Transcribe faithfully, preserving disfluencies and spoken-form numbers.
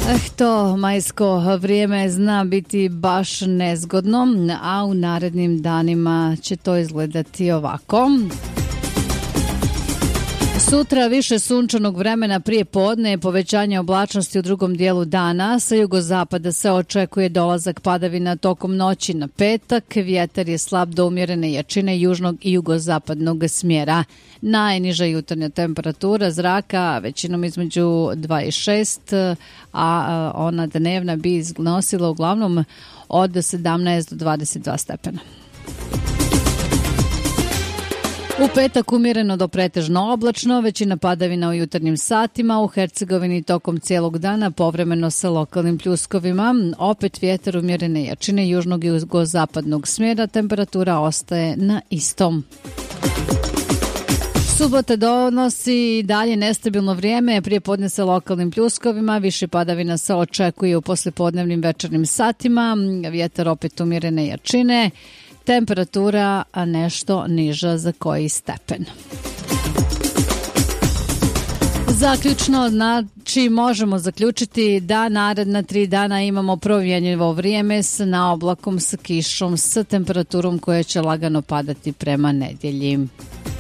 Eh, to majsko vrijeme zna biti baš nezgodno, a u narednim danima će to izgledati ovako. Sutra više sunčanog vremena prije podne, povećanje oblačnosti u drugom dijelu dana. Sa jugozapada se očekuje dolazak padavina tokom noći na petak. Vjetar je slab do umjerene jačine južnog i jugozapadnog smjera. Najniža jutarnja temperatura zraka većinom između dvadeset šest, a ona dnevna bi iznosila uglavnom od sedamnaest do dvadeset dva stepena. U petak umjereno do pretežno oblačno, većina padavina u jutarnjim satima, u Hercegovini tokom cijelog dana povremeno sa lokalnim pljuskovima, opet vjetar umjerene jačine južnog i jugozapadnog smjera, temperatura ostaje na istom. Subota donosi dalje nestabilno vrijeme, prije podne sa lokalnim pljuskovima, više padavina se očekuje u poslijepodnevnim večernjim satima, vjetar opet umjerene jačine, temperatura nešto niža za koji stepen. Zaključno, znači možemo zaključiti da naredna tri dana imamo promjenjivo vrijeme s naoblakom, s kišom, s temperaturom koja će lagano padati prema nedjelji.